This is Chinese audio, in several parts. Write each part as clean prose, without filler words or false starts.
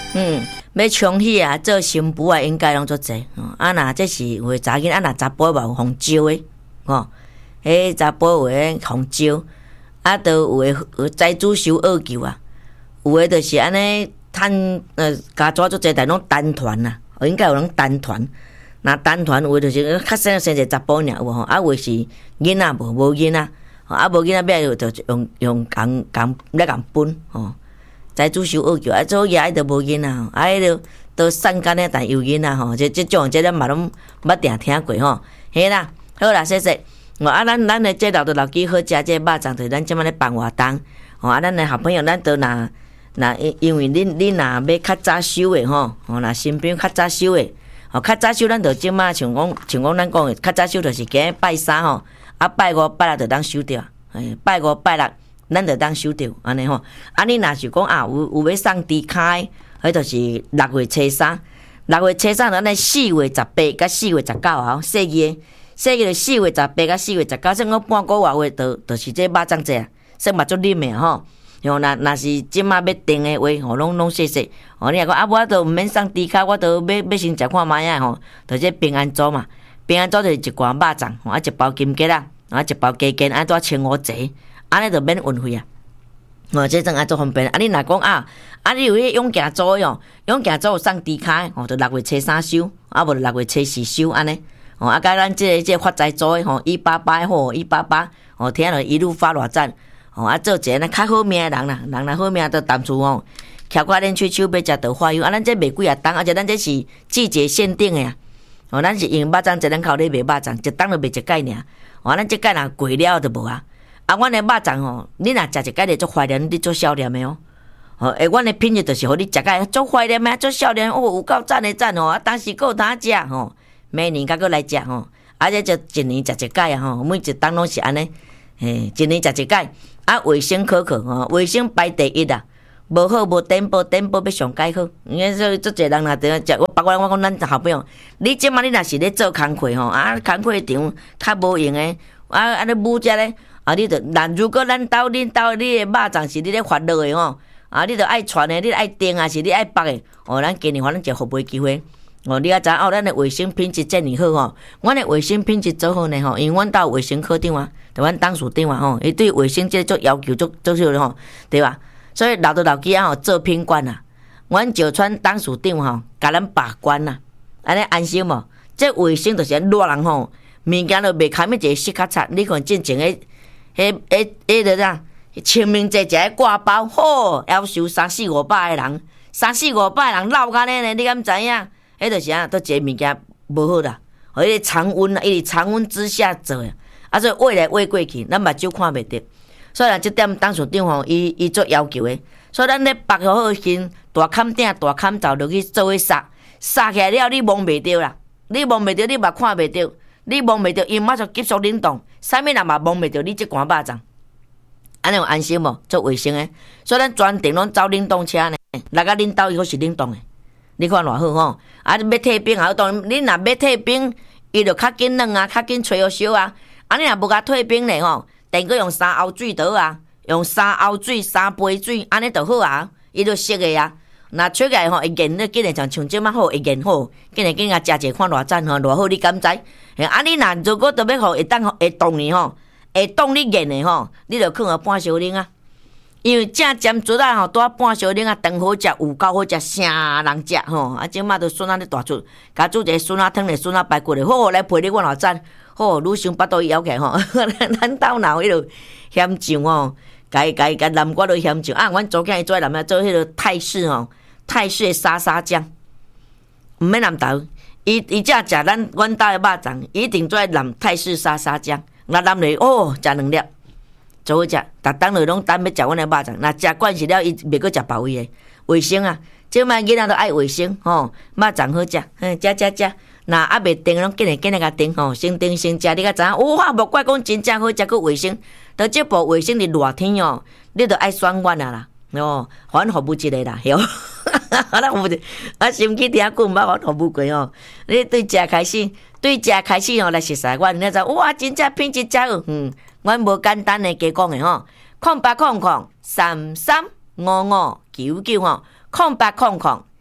要冲喜啊，做新妇啊，应该拢做济。啊，若这是有诶查囡，啊，若查甫嘛有互招诶，吼，迄查甫有诶互招，啊，都有诶财主收恶救啊，有诶就是安尼家族做济，但拢单团呐，应该有人单团。若单团有诶就是较生一个查甫尔有吼，啊，有诶是囡仔无囡仔，啊，无囡仔要就用共来共分吼。财主收恶救，啊，做爷就无囡仔吼，啊，迄都善感诶，但有囡仔吼，即种咱嘛拢捌定听过吼，嘿啦，好啦，谢谢。啊，咱诶这老豆老鸡好食这肉粽，就是咱即摆咧办活动，吼啊，咱诶好朋友，咱都若因为恁若要较早收诶吼，若新兵较早收诶，吼较早收，咱就即摆像讲咱讲诶，较早收就是今日拜三吼，啊拜五拜六就当收掉，拜五拜六。咱就当收着安尼吼，啊你若是讲啊有要送猪脚，迄就是6月初3，6月初3咱咧4月18甲4月19号，细个就4月18甲4月19，算讲半个月就是这肉粽节啊，算嘛足啉诶吼。吼，若是即马要订诶话，吼拢细细，吼你若讲啊，我都毋免送猪脚，我都要先食看卖啊吼，就这平安粥嘛，平安粥就是一罐肉粽，吼啊一包金桔啊，啊一包鸡筋，安怎清5节。安尼就免运费啊！这阵爱做方便。啊，你若讲啊，你有迄永健组哟，永健组有送猪脚，就6月初3收，啊无就6月初4收安尼。啊，甲咱这发财组的吼，188吼188，听落一路发偌赞。啊，做一个咱较好命的人啦，人若好命都淡厝吼，徛qua恁喙手要食桃花油。啊，咱这卖几啊档，而且咱这是季节限定的啊。咱是用肉粽节，咱靠咧卖肉粽，一档就卖一盖尔。咱这盖若贵了就无啊。啊，阮的肉粽吼，你若食一摆就足怀念，你做少年的哦。阮的品质就是互你食个足怀念的，足少年哦，有够赞的赞哦。啊，当时够通食吼，每年甲佫来食吼，啊，这就一年食一摆啊吼，每一档拢是安尼，一年食一摆。啊，卫生可靠吼，卫生排第一啊，无好无颠簸，颠簸要上介好。因为所以足侪人若伫食，我讲咱好朋友，你即马你若是咧做工课吼，啊，工课场较无用的，啊，你母遮咧。啊，你着，如果恁兜你的肉粽是你咧发落的吼，啊，你着爱传的，你爱订啊，是你爱绑的，咱今年反正一个服务机会，你也知咱的卫生品质遮尔好吼，阮的卫生品质做好呢吼，因为阮兜卫生科长啊，就阮当属长啊吼，伊对卫生这做要求做少吼，对吧？所以老豆老囝吼做品管啊，阮石川当属长吼，甲咱把关啊，安尼安心无？这卫生就是热人吼，物件都袂堪一个洗较擦，你看进前个。迄个啥？清明节一挂包，好，要收300-500个人，300-500个人闹甲呢，你敢知影？迄就是啊，都一个物件无好啦，迄个常温啊，伊是常温之下做的，啊，所以喂来喂过去，咱目睭看袂着。所以啦，即点当属长吼，伊做要求的，所以咱咧绑好先，大坎顶、大坎罩落去做伙撒起来了，你摸袂着啦，你摸袂着，你目看袂着。你摸袂着，伊马上急速冷冻，啥物人嘛摸袂着，你即罐肉粽，安尼有安心无？做卫生诶，所以咱专程拢走冷冻车呢，来甲恁兜伊好是冷冻诶，你看偌好吼！啊，要退冰也当然，你若要退冰，伊就较紧软啊，较紧吹互烧啊。啊，你若无甲退冰咧吼，电个用3后水倒啊，用3后水、3杯水，安尼就好啊，伊就熟诶啊。若出来吼，会研咧，今日像即马好会研好，今日食者看偌赞吼，偌好你敢知？啊，你若如果特别好会当会冻呢吼，会冻你研的吼，你就放半小冷啊。因为正尖竹啊吼，带半小冷啊，长好食，有够好食，啥人食吼？啊，即马都孙仔咧大出，甲煮一个孙仔汤咧，孙仔排骨咧，好来陪你我偌赞，好愈想巴肚枵起来吼。咱兜闹迄落咸酱吼。甲南瓜都咸酱啊！阮昨天伊做南咩做迄个泰式吼，泰式的沙沙酱，毋免南豆，伊只食阮兜的肉粽，一定做南泰式沙沙酱。若南咧哦，食2粒，做好食。逐当落拢等要食阮的肉粽，若食惯势了，伊袂阁食别位的。卫生啊，即摆囡仔都爱卫生吼，肉粽好食，食。若还袂订拢紧来甲订吼，先订先食，你甲知影？哇，莫怪讲真正好食佫卫生。到即部卫生伫热天哦，你着爱选阮啊啦，反服务一个啦，晓？咱服务啊，先去听久，毋捌反服务过哦。你对食开始哦来熟悉阮，你知哇，真正品质真好，阮无简单的加讲的吼，0800335599吼，0800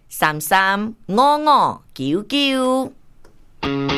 335599。